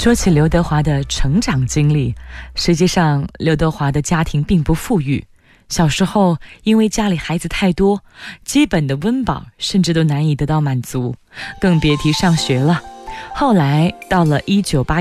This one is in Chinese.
说起刘德华的成长经历，实际上刘德华的家庭并不富裕，小时候因为家里孩子太多，基本的温饱甚至都难以得到满足，更别提上学了。后来到了1981